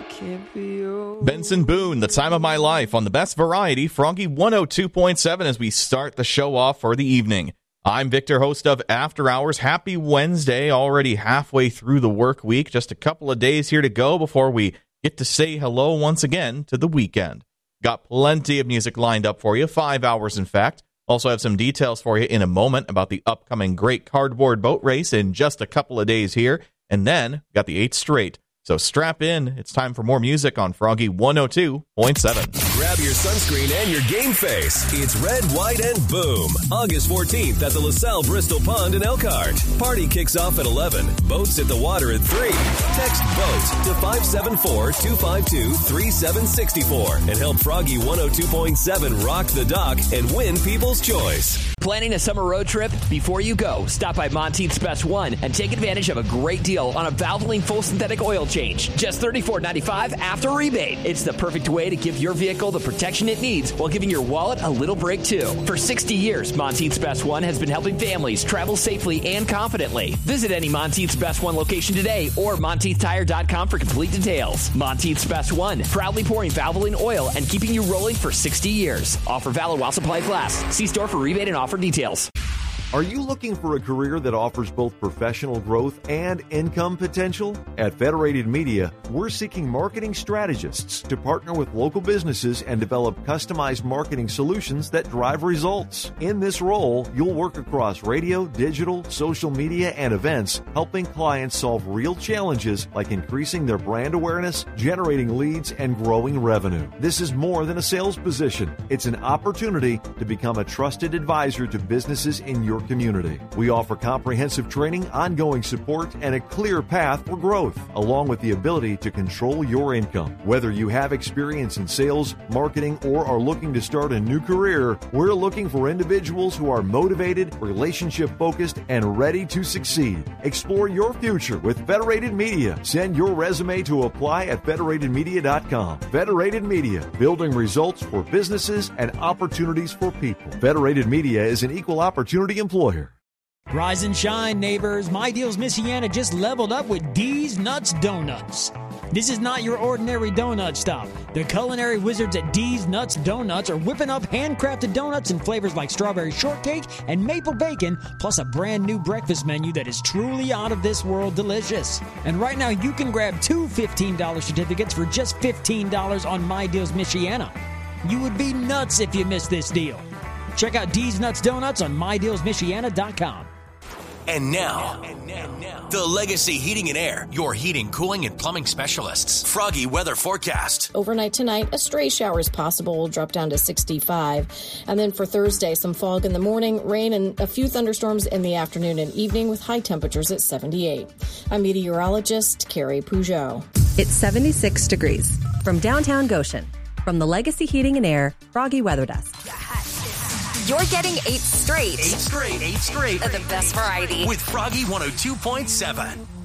Benson Boone, The Time of My Life on the Best Variety, Froggy 102.7 as we start the show off for the evening. I'm Victor, host of After Hours. Happy Wednesday, already halfway through the work week. Just a couple of days here to go before we get to say hello once again to the weekend. Got plenty of music lined up for you, 5 hours in fact. Also have some details for you in a moment about the upcoming Great Cardboard Boat Race in just a couple of days here. And then got the 8 straight. So strap in. It's time for more music on Froggy 102.7. Grab your sunscreen and your game face. It's Red, White, and Boom. August 14th at the LaSalle Bristol Pond in Elkhart. Party kicks off at 11. Boats at the water at 3. Text BOAT to 574-252-3764 and help Froggy 102.7 rock the dock and win People's Choice. Planning a summer road trip? Before you go, stop by Monteith's Best One and take advantage of a great deal on a Valvoline full synthetic oil change. Just $34.95 after rebate. It's the perfect way to give your vehicle the protection it needs while giving your wallet a little break too. For 60 years, Monteith's Best One has been helping families travel safely and confidently. Visit any Monteith's Best One location today or MonteithTire.com for complete details. Monteith's Best One, proudly pouring Valvoline oil and keeping you rolling for 60 years. Offer valid while supplies last. See store for rebate and offer details. Are you looking for a career that offers both professional growth and income potential? At Federated Media, we're seeking marketing strategists to partner with local businesses and develop customized marketing solutions that drive results. In this role, you'll work across radio, digital, social media, and events, helping clients solve real challenges like increasing their brand awareness, generating leads, and growing revenue. This is more than a sales position. It's an opportunity to become a trusted advisor to businesses in your community. We offer comprehensive training, ongoing support, and a clear path for growth, along with the ability to control your income. Whether you have experience in sales, marketing, or are looking to start a new career, we're looking for individuals who are motivated, relationship-focused, and ready to succeed. Explore your future with Federated Media. Send your resume to apply at federatedmedia.com. Federated Media, building results for businesses and opportunities for people. Federated Media is an equal opportunity employer. Rise and shine, neighbors. My Deals Michiana just leveled up with D's Nuts Donuts. This is not your ordinary donut stop. The culinary wizards at D's Nuts Donuts are whipping up handcrafted donuts in flavors like strawberry shortcake and maple bacon, plus a brand new breakfast menu that is truly out of this world delicious. And right now you can grab 2 $15 certificates for just $15 on My Deals Michiana. You would be nuts if you missed this deal. Check out D's Nuts Donuts on MyDealsMichiana.com. And now, the Legacy Heating and Air, your heating, cooling, and plumbing specialists. Froggy weather forecast. Overnight tonight, a stray shower is possible. Will drop down to 65. And then for Thursday, some fog in the morning, rain, and a few thunderstorms in the afternoon and evening with high temperatures at 78. I'm meteorologist Carrie Peugeot. It's 76 degrees. From downtown Goshen, from the Legacy Heating and Air Froggy Weather Desk. You're getting 8 straight. 8 straight. Of the best variety. With Froggy 102.7.